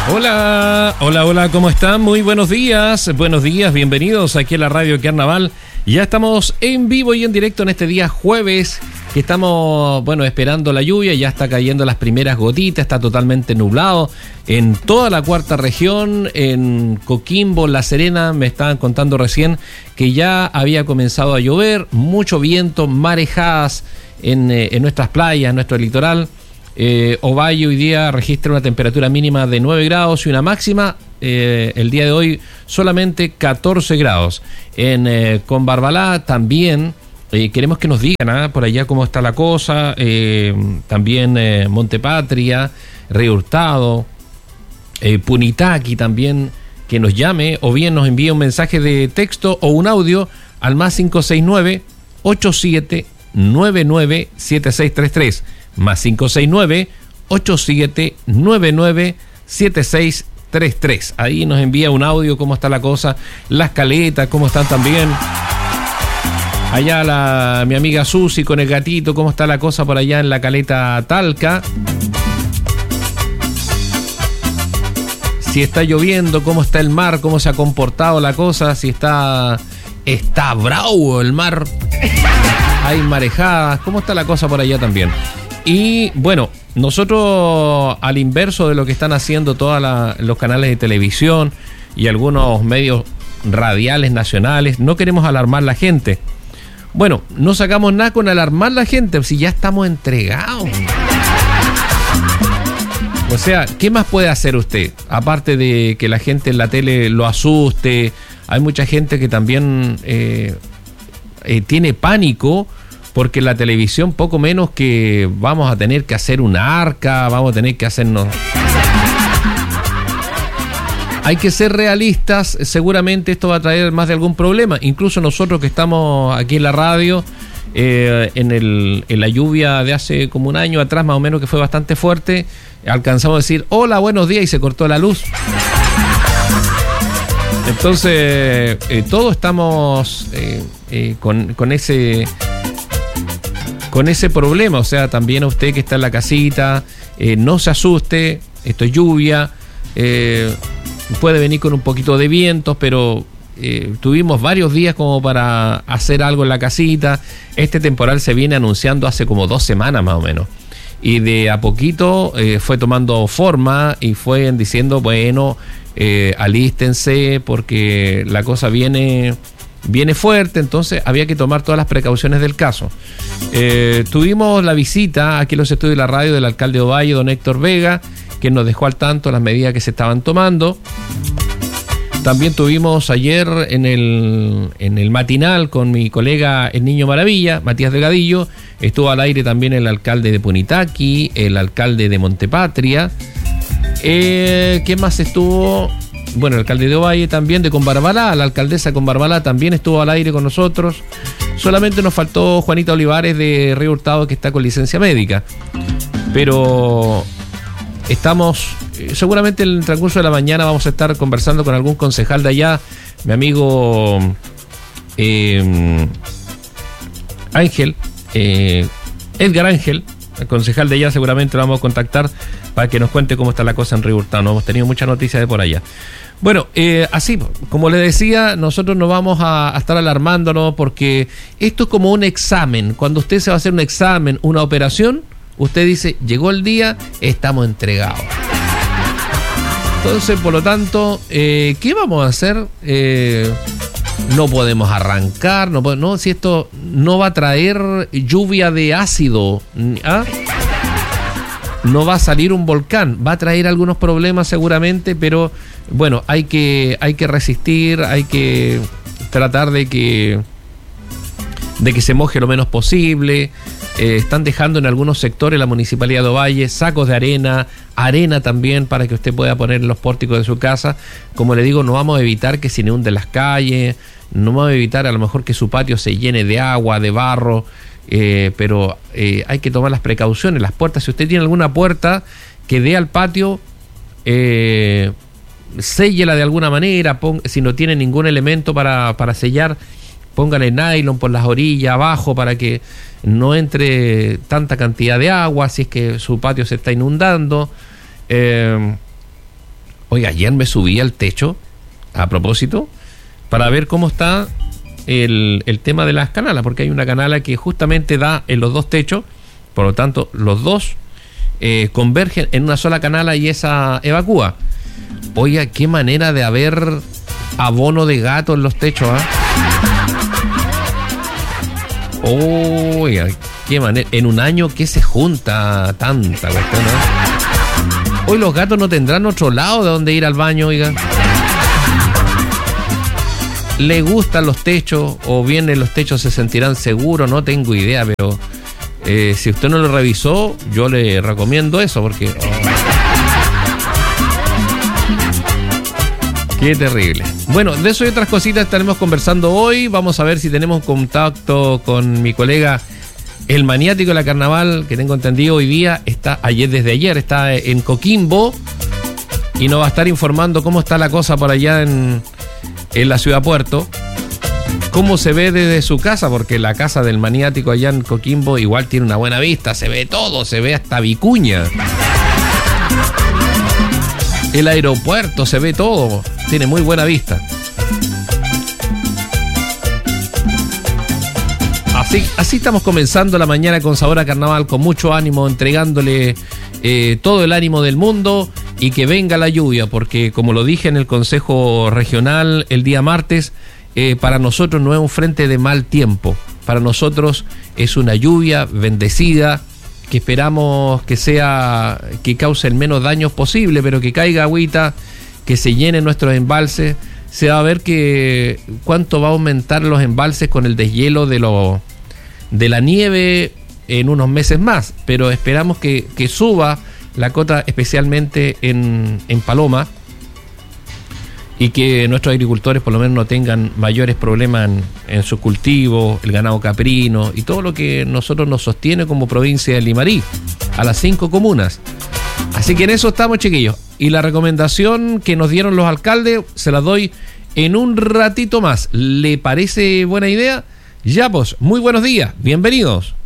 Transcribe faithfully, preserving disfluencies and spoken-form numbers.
Hola, hola, hola, ¿cómo están? Muy buenos días, buenos días, bienvenidos aquí a la Radio Carnaval. Ya estamos en vivo y en directo en este día jueves, que estamos, bueno, esperando la lluvia, ya está cayendo las primeras gotitas, está totalmente nublado en toda la cuarta región, en Coquimbo, La Serena, me estaban contando recién que ya había comenzado a llover, mucho viento, marejadas en, en nuestras playas, en nuestro litoral. Eh, Ovalle hoy día registra una temperatura mínima de nueve grados y una máxima eh, el día de hoy solamente catorce grados. En eh, Combarbalá también eh, queremos que nos digan ¿eh? por allá cómo está la cosa. Eh, también eh, Montepatria, Río Hurtado, eh, Punitaqui también, que nos llame o bien nos envíe un mensaje de texto o un audio al más cinco seis nueve, ocho siete nueve nueve, siete seis tres tres. Más cinco seis nueve, ocho siete nueve nueve, siete seis tres tres. Ahí nos envía un audio, cómo está la cosa, las caletas, cómo están también. Allá la, mi amiga Susi con el gatito, cómo está la cosa por allá en la caleta Talca. Si está lloviendo, cómo está el mar, cómo se ha comportado la cosa, si está, está bravo el mar. Hay marejadas, cómo está la cosa por allá también. Y bueno, nosotros al inverso de lo que están haciendo todos los canales de televisión y algunos medios radiales nacionales, no queremos alarmar a la gente. Bueno, no sacamos nada con alarmar a la gente si ya estamos entregados. O sea, ¿qué más puede hacer usted? Aparte de que la gente en la tele lo asuste, hay mucha gente que también eh, eh, tiene pánico. Porque en la televisión poco menos que vamos a tener que hacer una arca, vamos a tener que hacernos... Hay que ser realistas, seguramente esto va a traer más de algún problema. Incluso nosotros que estamos aquí en la radio, eh, en, el, en la lluvia de hace como un año atrás más o menos, que fue bastante fuerte, alcanzamos a decir, hola, buenos días, y se cortó la luz. Entonces, eh, todos estamos eh, eh, con, con ese... con ese problema, o sea, también a usted que está en la casita, eh, no se asuste, esto es lluvia, eh, puede venir con un poquito de vientos, pero eh, tuvimos varios días como para hacer algo en la casita. Este temporal se viene anunciando hace como dos semanas más o menos, y de a poquito eh, fue tomando forma y fue diciendo, bueno, eh, alístense porque la cosa viene... viene fuerte, entonces había que tomar todas las precauciones del caso. Eh, tuvimos la visita aquí en los estudios de la radio del alcalde de Ovalle, don Héctor Vega, que nos dejó al tanto las medidas que se estaban tomando. También tuvimos ayer en el, en el matinal con mi colega el Niño Maravilla, Matías Delgadillo. Estuvo al aire también el alcalde de Punitaqui, el alcalde de Montepatria. Eh, ¿Qué más estuvo? Bueno, el alcalde de Ovalle también, de Combarbalá, la alcaldesa de Combarbalá también estuvo al aire con nosotros. Solamente nos faltó Juanita Olivares de Río Hurtado, que está con licencia médica. Pero estamos, seguramente en el transcurso de la mañana vamos a estar conversando con algún concejal de allá, mi amigo eh, Ángel, eh, Edgar Ángel, el concejal de allá, seguramente lo vamos a contactar para que nos cuente cómo está la cosa en Río Hurtado. Hemos tenido muchas noticias de por allá. Bueno, eh, así, como les decía, nosotros no vamos a, a estar alarmándonos porque esto es como un examen. Cuando usted se va a hacer un examen, una operación, usted dice, llegó el día, estamos entregados. Entonces, por lo tanto, eh, ¿qué vamos a hacer? Eh, no podemos arrancar, no, no, si esto no va a traer lluvia de ácido, ¿ah? No va a salir un volcán, va a traer algunos problemas seguramente, pero bueno, hay que, hay que resistir, hay que tratar de que, de que se moje lo menos posible. Eh, están dejando en algunos sectores la Municipalidad de Ovalle sacos de arena, arena también para que usted pueda poner en los pórticos de su casa. Como le digo, no vamos a evitar que se inunden las calles, no vamos a evitar a lo mejor que su patio se llene de agua, de barro, eh, pero eh, hay que tomar las precauciones. Las puertas, si usted tiene alguna puerta que dé al patio, eh, séllela de alguna manera. Ponga, si no tiene ningún elemento para, para sellar, póngale nylon por las orillas, abajo, para que no entre tanta cantidad de agua si es que su patio se está inundando. Eh, Oiga, ayer me subí al techo, a propósito, para ver cómo está el, el tema de las canalas, porque hay una canala que justamente da en los dos techos, por lo tanto, los dos eh, convergen en una sola canala y esa evacúa. Oiga, qué manera de haber abono de gato en los techos, ¿ah? ¿eh? Oiga, qué manera. En un año que se junta tanta cuestión, ¿no? Hoy los gatos no tendrán otro lado de donde ir al baño, oiga. ¿Le gustan los techos o bien en los techos se sentirán seguros? No tengo idea, pero eh, si usted no lo revisó, yo le recomiendo eso porque... Oh. Qué terrible. Bueno, de eso y otras cositas estaremos conversando hoy. Vamos a ver si tenemos contacto con mi colega, el maniático de la carnaval, que tengo entendido hoy día, está ayer desde ayer, está en Coquimbo y nos va a estar informando cómo está la cosa por allá en, en la ciudad puerto. Cómo se ve desde su casa, porque la casa del maniático allá en Coquimbo igual tiene una buena vista, se ve todo, se ve hasta Vicuña. El aeropuerto, se ve todo, tiene muy buena vista. Así, así estamos comenzando la mañana con sabor a carnaval, con mucho ánimo, entregándole eh, todo el ánimo del mundo y que venga la lluvia, porque como lo dije en el Consejo Regional el día martes, eh, para nosotros no es un frente de mal tiempo, para nosotros es una lluvia bendecida, que esperamos que sea, que cause el menos daños posible, pero que caiga agüita, que se llenen nuestros embalses. Se va a ver que cuánto va a aumentar los embalses con el deshielo de lo, de la nieve en unos meses más, pero esperamos que, que suba la cota especialmente en, en Paloma y que nuestros agricultores por lo menos no tengan mayores problemas en, en sus cultivos, el ganado caprino y todo lo que nosotros nos sostiene como provincia de Limarí, a las cinco comunas. Así que en eso estamos, chiquillos. Y la recomendación que nos dieron los alcaldes se la doy en un ratito más. ¿Le parece buena idea? Ya pues, muy buenos días, bienvenidos.